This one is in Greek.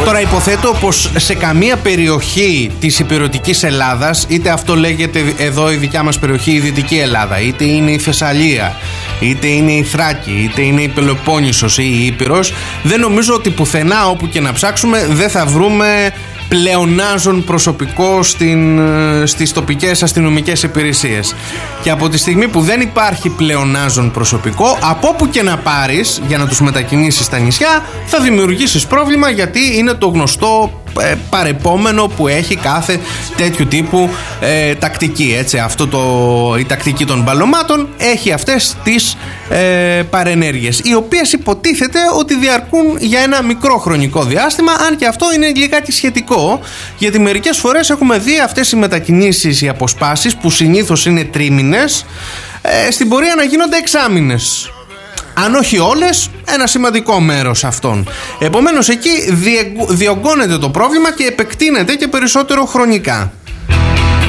Τώρα υποθέτω πως σε καμία περιοχή της ηπειρωτικής Ελλάδας, είτε αυτό λέγεται εδώ η δικιά μας περιοχή, η Δυτική Ελλάδα, είτε είναι η Θεσσαλία, είτε είναι η Θράκη, είτε είναι η Πελοπόννησος ή η Ήπειρος, δεν νομίζω ότι πουθενά όπου και να ψάξουμε δεν θα βρούμε πλεονάζον προσωπικό στις τοπικές αστυνομικές υπηρεσίες. Και από τη στιγμή που δεν υπάρχει πλεονάζον προσωπικό, από όπου και να πάρεις για να τους μετακινήσεις στα νησιά, θα δημιουργήσεις πρόβλημα, γιατί είναι το γνωστό παρεπόμενο που έχει κάθε τέτοιου τύπου τακτική, έτσι. Η τακτική των μπαλωμάτων έχει αυτές τις παρενέργειες, οι οποίες υποτίθεται ότι διαρκούν για ένα μικρό χρονικό διάστημα, αν και αυτό είναι λιγάκι σχετικό, γιατί μερικές φορές έχουμε δει αυτές οι μετακινήσεις, οι αποσπάσεις που συνήθως είναι τρίμηνες, στην πορεία να γίνονται εξάμηνες. Αν όχι όλες, ένα σημαντικό μέρος αυτών. Επομένως εκεί διωγγώνεται το πρόβλημα και επεκτείνεται και περισσότερο χρονικά.